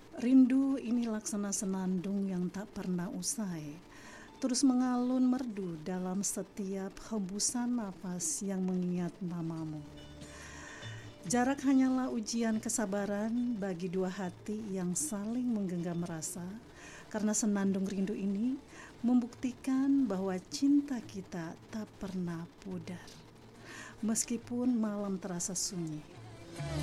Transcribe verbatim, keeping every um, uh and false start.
Rindu ini laksana senandung yang tak pernah usai, terus mengalun merdu dalam setiap hembusan nafas yang mengingat namamu. Jarak hanyalah ujian kesabaran bagi dua hati yang saling menggenggam rasa, karena senandung rindu ini membuktikan bahwa cinta kita tak pernah pudar, meskipun malam terasa sunyi.